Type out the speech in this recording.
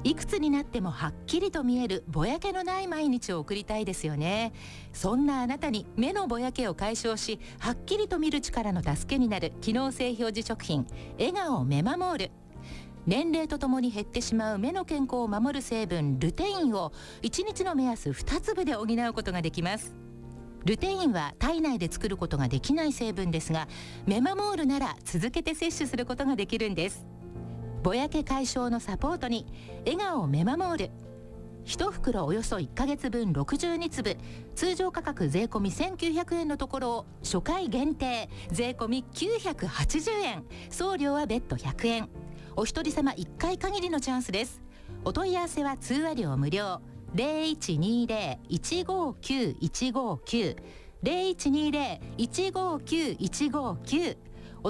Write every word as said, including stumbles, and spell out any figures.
いくつになってもはっきりと見えるぼやけのない毎日を送りたいですよね。そんなあなたに目のぼやけを解消し、はっきりと見る力の助けになる機能性表示食品、笑顔メマモール。年齢とともに減ってしまう目の健康を守る成分ルテインをいちにちの目安につぶで補うことができます。ルテインは体内で作ることができない成分ですが、メマモールなら続けて摂取することができるんです。ぼやけ解消のサポートに笑顔メマモール。いち袋およそいっかげつぶんろくじゅうにつぶ、通常価格税込みせんきゅうひゃくえんのところを初回限定税込みきゅうひゃくはちじゅうえん、送料は別途ひゃくえん。お一人様いっかい限りのチャンスです。お問い合わせは通話料無料。ゼロいちにゼロ いちごきゅういちごきゅう ゼロいちにゼロ いちごきゅういちごきゅう